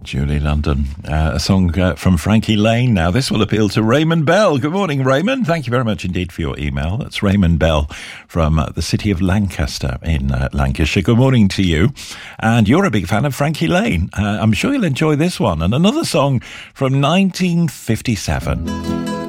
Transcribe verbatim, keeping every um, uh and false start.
Julie London. Uh, a song uh, from Frankie Lane. Now, this will appeal to Raymond Bell. Good morning, Raymond. Thank you very much indeed for your email. That's Raymond Bell from uh, the city of Lancaster in uh, Lancashire. Good morning to you. And you're a big fan of Frankie Lane. Uh, I'm sure you'll enjoy this one. And another song from nineteen fifty-seven.